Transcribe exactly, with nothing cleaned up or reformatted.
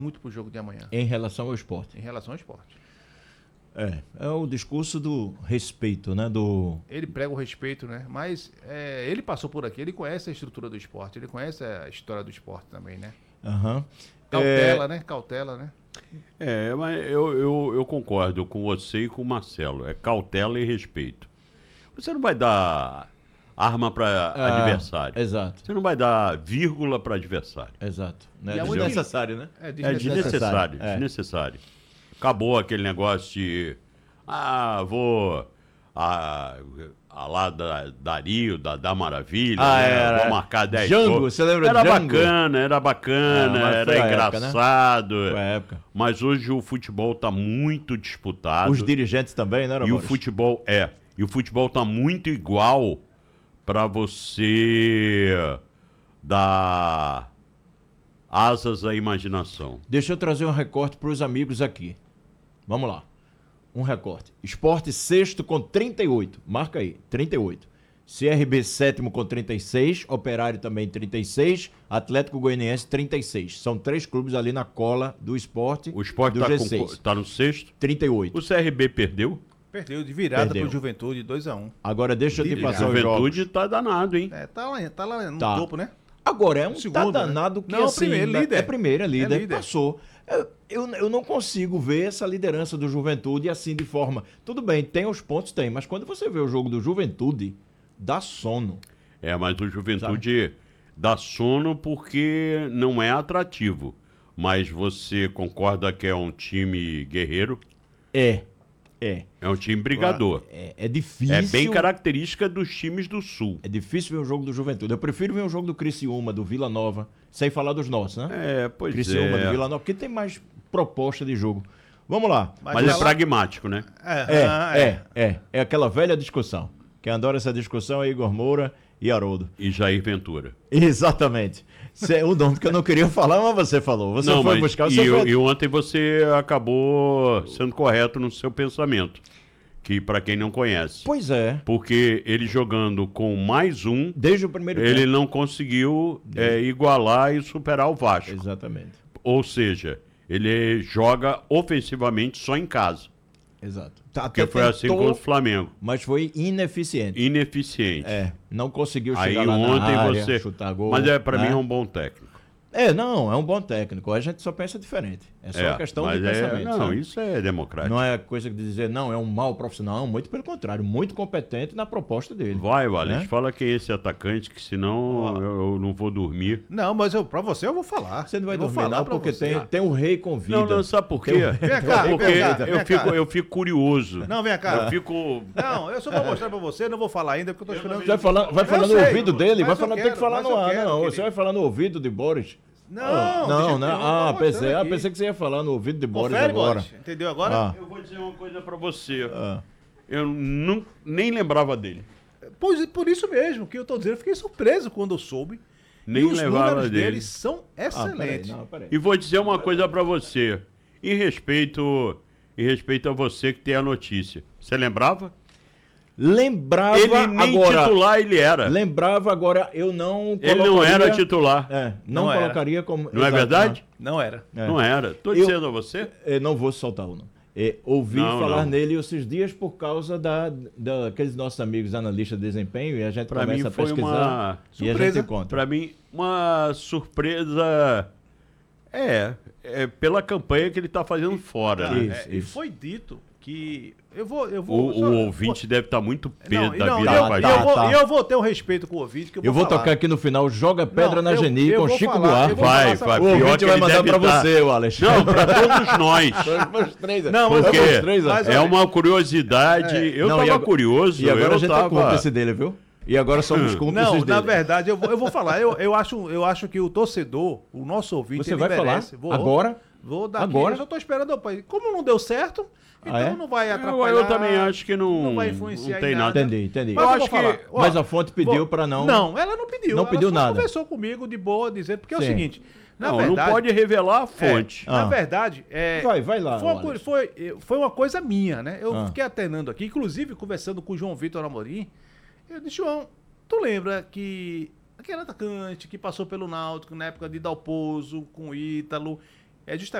muito pro jogo de amanhã. Em relação ao esporte. Em relação ao esporte. É, é o discurso do respeito, né? Do... Ele prega o respeito, né? Mas é, ele passou por aqui, ele conhece a estrutura do esporte, ele conhece a história do esporte também, né? Uhum. Cautela, É... né? Cautela, né? É, mas eu, eu, eu concordo com você e com o Marcelo. É cautela e respeito. Você não vai dar arma para Ah, adversário. Exato, Você não vai dar vírgula para adversário. exato. Né? E É a muito única- necessário, né? É É desnecessário. desnecessário, É. desnecessário. Acabou aquele negócio de ah, vou a, a lá da Dario, da, da Maravilha, Ah, né? era. Vou marcar dez Django, gols. você lembra Era Django? bacana, era bacana, Ah, mas era foi a época, engraçado. Foi a época. Mas hoje o futebol está muito disputado. Os dirigentes também, né, E o Maurício? futebol é. E o futebol tá muito igual para você dar asas à imaginação. Deixa eu trazer um recorte para os amigos aqui. Vamos lá. Um recorte. Esporte sexto com trinta e oito. Marca aí, trinta e oito. C R B sétimo com trinta e seis. Operário também trinta e seis. Atlético Goianiense trinta e seis. São três clubes ali na cola do esporte. O Sport do tá, G com- seis. tá no sexto. trinta e oito. O C R B perdeu. Perdeu de virada Perdeu. pro Juventude, dois a um. Agora deixa eu te E passar os Juventude jogos. tá danado, hein? É, tá lá, tá lá no Tá. topo, né? Agora, é um Segundo, tá né? danado que Não, assim... primeiro, líder. É primeiro, é líder. É líder. Passou. Eu, eu, eu não consigo ver essa liderança do Juventude assim de forma... Tudo bem, tem os pontos, tem. Mas quando você vê o jogo do Juventude, dá sono. É, mas o Juventude dá sono porque não é atrativo. Mas você concorda que é um time guerreiro? É, é. É um time brigador. É, é difícil... É bem característica dos times do Sul. É difícil ver o jogo do Juventude. Eu prefiro ver o jogo do Criciúma, do Vila Nova, sem falar dos nossos, né? É, pois Criciúma, é. do Vila Nova, porque tem mais proposta de jogo. Vamos lá. Mas é lá- pragmático, né? É, ah, é, é. É aquela velha discussão. Quem adora essa discussão é Igor Moura e Haroldo. E Jair Ventura. Exatamente. Cê- o nome que eu não queria falar, mas você falou. Você Não, foi mas buscar o e, seu... e ontem você acabou sendo correto no seu pensamento. Que para quem não conhece. Pois é. Porque ele jogando com mais um, Desde o primeiro ele tempo. não conseguiu é, igualar e superar o Vasco. Exatamente. Ou seja, ele joga ofensivamente só em casa. Exato. Tá, Porque até foi assim tentou, com o Flamengo. mas foi ineficiente. Ineficiente. É, não conseguiu Aí chegar lá ontem na área, você. chutar gol. Mas é, para né? mim é um bom técnico. É, não, é um bom técnico. A gente só pensa diferente. É só É, uma questão mas de é- pensamento. Não, sabe? isso é democrático. Não é coisa de dizer, não, é um mau profissional. Não, muito pelo contrário, muito competente na proposta dele. Vai, Wallace, Né? fala quem é esse atacante, que senão eu, eu não vou dormir. Não, mas eu, pra você eu vou falar. Você não vai eu vou dormir falar não, pra porque você. tem, tem um rei com vida. Não, não, sabe por quê? Tem um- Vem cá, Porque vem cá, eu, vem fico, cá. eu fico curioso. Não, vem cá. Eu fico. Não, eu só vou mostrar pra você, não vou falar ainda, porque eu tô esperando... Vai falar, vai Eu falar no sei, ouvido dele, mas vai eu falar, tem quero, que falar mas no eu ar, quero, não. querido. Você vai falar no ouvido de Boris. Não, não, deixa eu- né? eu tô Ah, mostrando pensei, ah, aqui. pensei que você ia falar no ouvido de Boris Confere, agora. Boris. Entendeu agora? Ah. Eu vou dizer uma coisa pra você. Ah. Eu não, nem lembrava dele. Pois, por isso mesmo que eu tô dizendo, eu fiquei surpreso quando eu soube. Nem e os lembrava números dele. deles são Ah, peraí, excelentes. não, peraí. E vou dizer uma coisa pra você. Em respeito, em respeito a você que tem a notícia. Você lembrava? Lembrava Ele nem agora. titular ele era. Lembrava agora, eu não Ele não colocaria- era titular. É, não, Não era. colocaria como. Não é Exato, verdade? Não era. É. Não era. Tô Eu- dizendo a você. Eu não vou soltar o nome. É, ouvi Não, falar não. nele esses dias por causa da, daqueles nossos amigos analistas de desempenho e a gente Pra começa mim a foi pesquisar uma e a surpresa. gente encontra. Pra mim, uma surpresa. É, é pela campanha que ele tá fazendo fora, né? Isso, É, e isso. foi dito que eu vou, eu vou. O, só- o ouvinte deve estar muito pé Não, da não, vida eu, com a eu gente. vou, Tá. eu vou ter um respeito com o ouvinte que eu vou Eu vou falar. tocar aqui no final, joga pedra Não, na eu- Geni eu com vou Chico falar, eu Buarque. vou Vai, falar, vai. sabe? O Pior ouvinte que vai ele mandar deve pra tá- você, o Alex. Não, pra todos nós. Os três, Não, mas- Porque os três, mas- é uma curiosidade. Eu Não, e tava agora- curioso. E agora eu a gente tava... é cúmplice dele, viu? E agora somos cúmplices Não, dele. na verdade, eu vou, eu vou falar. Eu, eu, acho, eu acho que o torcedor, o nosso ouvinte, Você ele vai merece. falar Vou, agora? Vou dar Agora? Eu só tô esperando. pai. Como não deu certo, então Ah, é? não vai Eu, atrapalhar. eu também acho que não, não vai influenciar não em tem nada. nada. Entendi, entendi. Mas Eu eu acho vou falar. que- Ó, Mas a fonte pediu vou- pra não... Não, ela não pediu. Não ela pediu só nada. conversou comigo de boa, dizendo. Porque é o Sim. seguinte. Na Não, verdade, não pode revelar a fonte. É, na Ah. verdade, é, Vai, vai lá, foi, uma, Wallace. co- foi, foi uma coisa minha, né? Eu Ah. fiquei atenando aqui, inclusive conversando com o João Vitor Amorim. Eu disse, João, tu lembra que aquele atacante que passou pelo Náutico na época de Dalpozo, com o Ítalo, é justamente